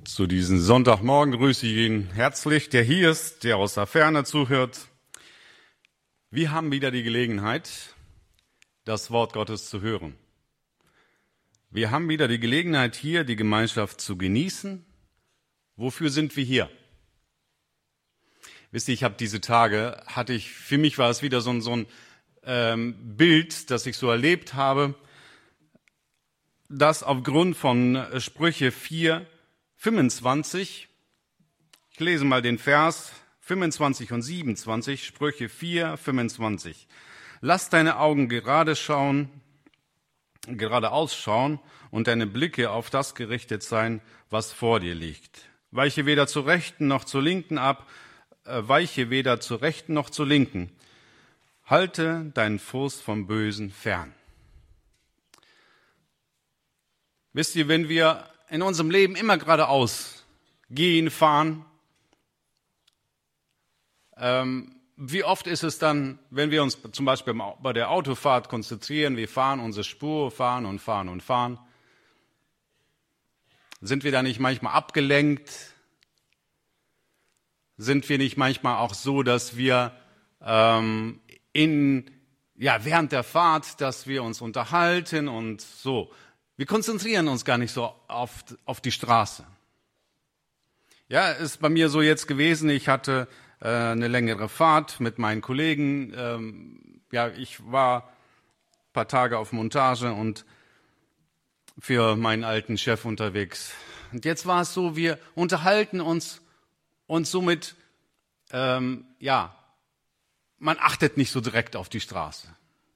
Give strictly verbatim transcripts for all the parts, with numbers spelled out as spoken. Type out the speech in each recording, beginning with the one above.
Zu diesem Sonntagmorgen grüße ich ihn herzlich, der hier ist, der aus der Ferne zuhört. Wir haben wieder die Gelegenheit, das Wort Gottes zu hören. Wir haben wieder die Gelegenheit, hier die Gemeinschaft zu genießen. Wofür sind wir hier? Wisst ihr, ich habe diese Tage, hatte ich, für mich war es wieder so ein, so ein ähm, Bild, das ich so erlebt habe, das aufgrund von Sprüche vier, fünfundzwanzig, ich lese mal den Vers fünfundzwanzig und siebenundzwanzig, Sprüche vier, fünfundzwanzig. Lass deine Augen gerade schauen, gerade ausschauen und deine Blicke auf das gerichtet sein, was vor dir liegt. Weiche weder zur Rechten noch zur Linken ab, äh, weiche weder zur Rechten noch zur Linken. Halte deinen Fuß vom Bösen fern. Wisst ihr, wenn wir in unserem Leben immer geradeaus gehen, fahren, ähm, wie oft ist es dann, wenn wir uns zum Beispiel bei der Autofahrt konzentrieren, wir fahren unsere Spur, fahren und fahren und fahren, sind wir da nicht manchmal abgelenkt? Sind wir nicht manchmal auch so, dass wir ähm, in, ja, während der Fahrt, dass wir uns unterhalten und so? Wir konzentrieren uns gar nicht so auf, auf die Straße. Ja, ist bei mir so jetzt gewesen, ich hatte äh, eine längere Fahrt mit meinen Kollegen. Ähm, ja, ich war ein paar Tage auf Montage und für meinen alten Chef unterwegs. Und jetzt war es so, wir unterhalten uns und somit, ähm, ja, man achtet nicht so direkt auf die Straße.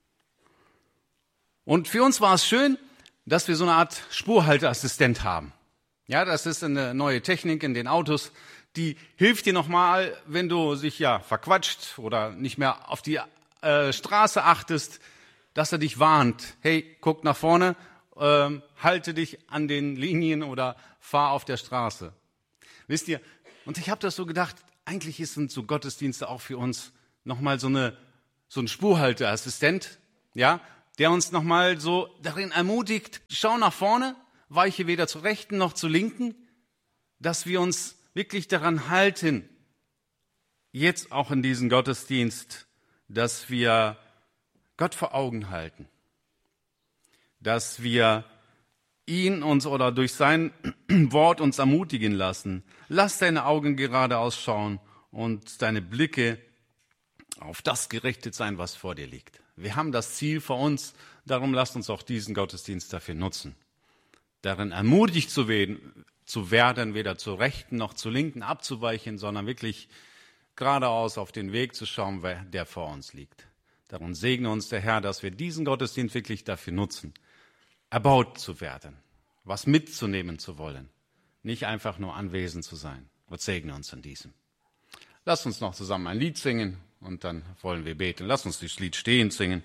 Und für uns war es schön, dass wir so eine Art Spurhalteassistent haben. Ja, das ist eine neue Technik in den Autos, die hilft dir nochmal, wenn du dich ja verquatscht oder nicht mehr auf die äh, Straße achtest, dass er dich warnt. Hey, guck nach vorne, ähm, halte dich an den Linien oder fahr auf der Straße. Wisst ihr, und ich habe das so gedacht, eigentlich sind so Gottesdienste auch für uns nochmal so eine so ein Spurhalteassistent, ja, der uns nochmal so darin ermutigt, schau nach vorne, weiche weder zur Rechten noch zur Linken, dass wir uns wirklich daran halten, jetzt auch in diesem Gottesdienst, dass wir Gott vor Augen halten, dass wir ihn uns oder durch sein Wort uns ermutigen lassen. Lass deine Augen gerade ausschauen und deine Blicke auf das gerichtet sein, was vor dir liegt. Wir haben das Ziel vor uns, darum lasst uns auch diesen Gottesdienst dafür nutzen. Darin ermutigt zu werden, zu werden, weder zur Rechten noch zur Linken abzuweichen, sondern wirklich geradeaus auf den Weg zu schauen, der vor uns liegt. Darum segne uns der Herr, dass wir diesen Gottesdienst wirklich dafür nutzen, erbaut zu werden, was mitzunehmen zu wollen, nicht einfach nur anwesend zu sein. Gott segne uns in diesem. Lasst uns noch zusammen ein Lied singen. Und dann wollen wir beten. Lass uns das Lied stehend singen.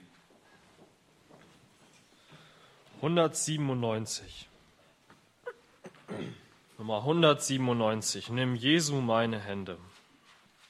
hundertsiebenundneunzig. Nummer hundertsiebenundneunzig. Nimm Jesu meine Hände.